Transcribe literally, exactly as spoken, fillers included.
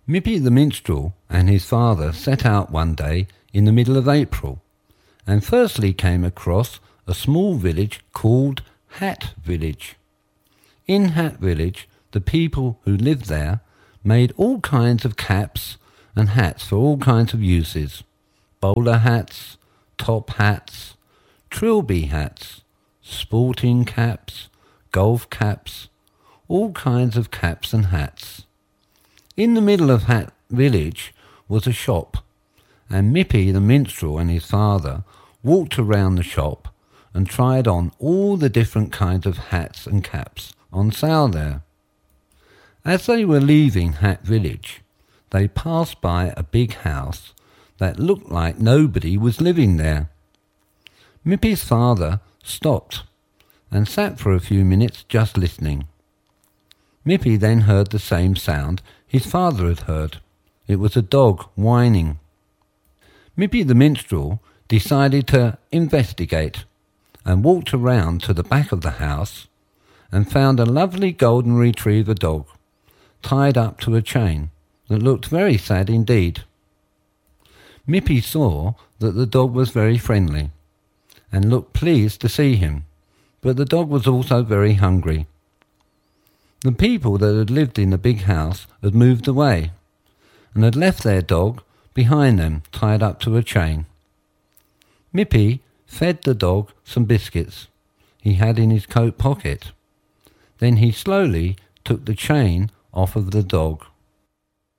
Mippy the minstrel and his father set out one day in the middle of April, and firstly came across a small village called Hat Village. In Hat Village, the people who lived there made all kinds of caps and hats for all kinds of uses. Bowler hats, top hats, trilby hats, sporting caps, golf caps, all kinds of caps and hats. In the middle of Hat Village was a shop, and Mippy the minstrel and his father walked around the shop and tried on all the different kinds of hats and caps on sale there. As they were leaving Hat Village, they passed by a big house that looked like nobody was living there. Mippy's father stopped and sat for a few minutes just listening. Mippy then heard the same sound his father had heard. It was a dog whining. Mippy the minstrel decided to investigate and walked around to the back of the house and found a lovely golden retriever dog tied up to a chain that looked very sad indeed. Mippy saw that the dog was very friendly and looked pleased to see him, but the dog was also very hungry. The people that had lived in the big house had moved away and had left their dog behind them tied up to a chain. Mippy fed the dog some biscuits he had in his coat pocket. Then he slowly took the chain off of the dog.